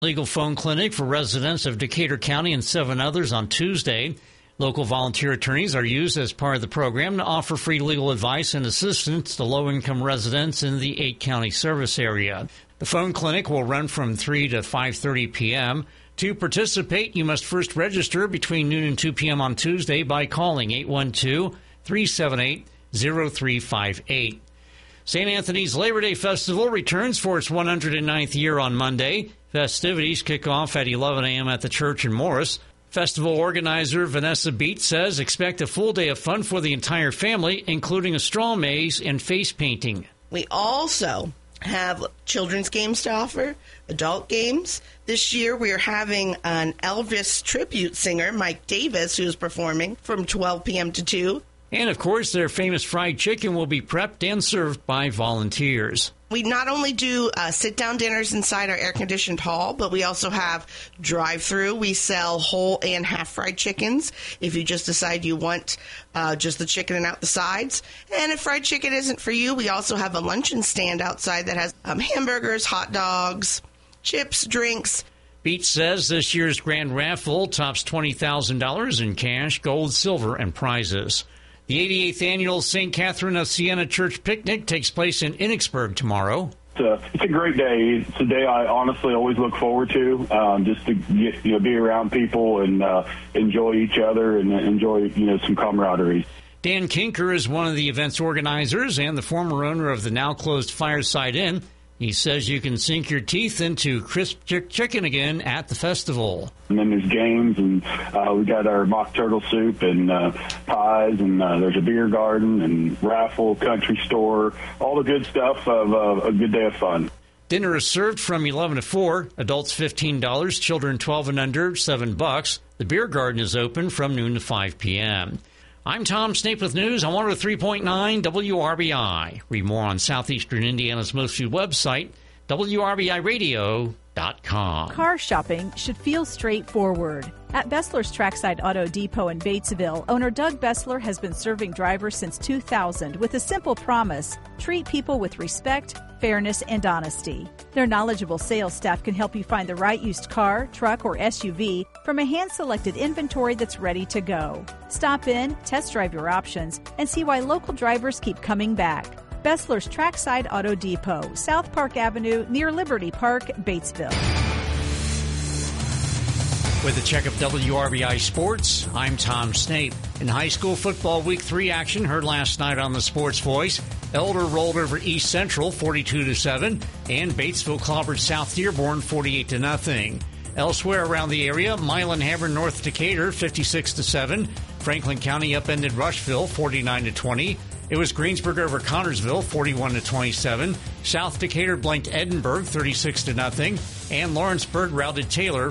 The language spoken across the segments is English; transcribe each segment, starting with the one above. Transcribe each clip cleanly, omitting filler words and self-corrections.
Legal phone clinic for residents of Decatur County and 7 others on Tuesday. Local volunteer attorneys are used as part of the program to offer free legal advice and assistance to low-income residents in the 8-county service area. The phone clinic will run from 3 to 5:30 p.m. To participate, you must first register between noon and 2 p.m. on Tuesday by calling 812-378-0358. St. Anthony's Labor Day Festival returns for its 109th year on Monday. Festivities kick off at 11 a.m. at the church in Morris. Festival organizer Vanessa Beat says expect a full day of fun for the entire family, including a straw maze and face painting. We also have children's games to offer, adult games. This year we are having an Elvis tribute singer, Mike Davis, who is performing from 12 p.m. to 2. And, of course, their famous fried chicken will be prepped and served by volunteers. We not only do sit-down dinners inside our air-conditioned hall, but we also have drive-through. We sell whole and half-fried chickens if you just decide you want just the chicken and out the sides. And if fried chicken isn't for you, we also have a luncheon stand outside that has hamburgers, hot dogs, chips, drinks. Beach says this year's grand raffle tops $20,000 in cash, gold, silver, and prizes. The 88th annual St. Catherine of Siena Church Picnic takes place in Enochsburg tomorrow. It's a great day. It's a day I honestly always look forward to, just to get, be around people and enjoy each other and enjoy some camaraderie. Dan Kinker is one of the event's organizers and the former owner of the now closed Fireside Inn. He says you can sink your teeth into crisp chicken again at the festival. And then there's games, and we got our mock turtle soup and pies, and there's a beer garden and raffle, country store, all the good stuff of a good day of fun. Dinner is served from 11 to 4, adults $15, children 12 and under $7. The beer garden is open from noon to 5 p.m. I'm Tom Snape with news on 103.9 WRBI. Read more on Southeastern Indiana's most viewed website, WRBIRadio.com. Car shopping should feel straightforward. At Bessler's Trackside Auto Depot in Batesville, owner Doug Bessler has been serving drivers since 2000 with a simple promise: treat people with respect, fairness, and honesty. Their knowledgeable sales staff can help you find the right used car, truck, or SUV from a hand-selected inventory that's ready to go. Stop in, test drive your options, and see why local drivers keep coming back. Bessler's Trackside Auto Depot, South Park Avenue, near Liberty Park, Batesville. With a check of WRBI Sports, I'm Tom Snape. In high school football Week 3 action heard last night on the Sports Voice, Elder rolled over East Central 42-7, and Batesville clobbered South Dearborn 48-0. Elsewhere around the area, Milan hammered North Decatur 56-7. Franklin County upended Rushville 49-20. It was Greensburg over Connorsville 41-27. South Decatur blanked Edinburgh 36-0, and Lawrenceburg routed Taylor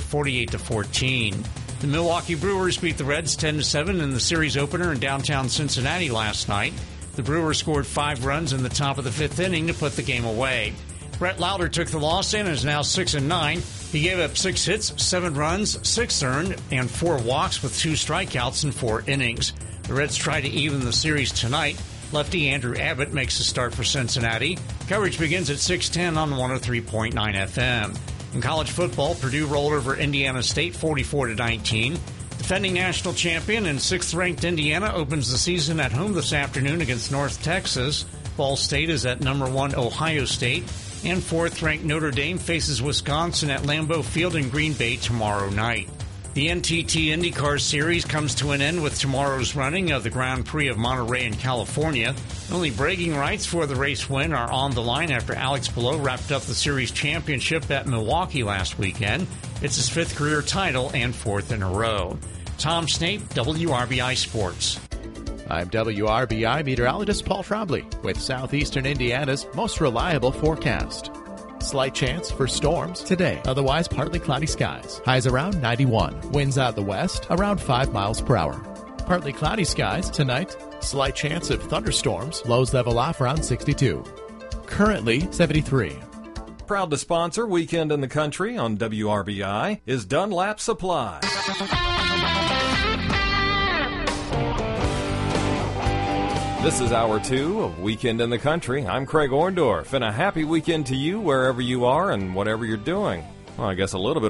48-14. The Milwaukee Brewers beat the Reds 10-7 in the series opener in downtown Cincinnati last night. The Brewers scored 5 runs in the top of the 5th inning to put the game away. Brett Lauder took the loss and is now 6-9. He gave up 6 hits, 7 runs, 6 earned, and 4 walks with 2 strikeouts in 4 innings. The Reds try to even the series tonight. Lefty Andrew Abbott makes the start for Cincinnati. Coverage begins at 6:10 on 103.9 FM. In college football, Purdue rolled over Indiana State 44-19. Defending national champion and 6th-ranked Indiana opens the season at home this afternoon against North Texas. Ball State is at number 1 Ohio State. And 4th-ranked Notre Dame faces Wisconsin at Lambeau Field in Green Bay tomorrow night. The NTT IndyCar Series comes to an end with tomorrow's running of the Grand Prix of Monterey in California. Only bragging rights for the race win are on the line after Alex Palou wrapped up the series championship at Milwaukee last weekend. It's his 5th career title and 4th in a row. Tom Snape, WRBI Sports. I'm WRBI meteorologist Paul Trombley with Southeastern Indiana's most reliable forecast. Slight chance for storms today, otherwise partly cloudy skies. Highs around 91. Winds out the west around 5 miles per hour. Partly cloudy skies tonight. Slight chance of thunderstorms. Lows level off around 62. Currently 73. Proud to sponsor Weekend in the Country on WRBI is Dunlap Supply. This is Hour 2 of Weekend in the Country. I'm Craig Orndorff, and a happy weekend to you wherever you are and whatever you're doing. Well, I guess a little bit